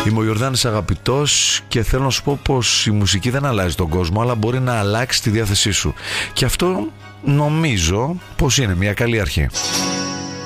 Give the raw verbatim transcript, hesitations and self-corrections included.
Είμαι ο Ιορδάνης Αγαπητός και θέλω να σου πω πως η μουσική δεν αλλάζει τον κόσμο, αλλά μπορεί να αλλάξει τη διάθεσή σου. Και αυτό νομίζω πως είναι μια καλή αρχή.